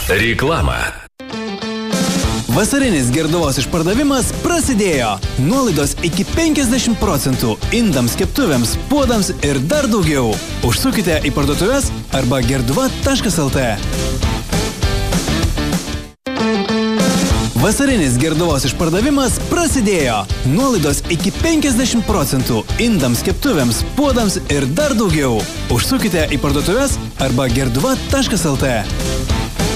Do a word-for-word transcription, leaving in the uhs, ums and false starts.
Reklama. Vasarinis Gerduvos išpardavimas prasidėjo. Nuolaidos iki penkiasdešimt procentų indams, keptuvėms, puodams ir dar daugiau. Užsukite į parduotuves arba gerduva taškas el tė. Vasarinis Gerduvos išpardavimas prasidėjo. Nuolaidos iki penkiasdešimt procentų indams, keptuvėms, puodams ir dar daugiau. Užsukite į parduotuves arba gerduva taškas el tė.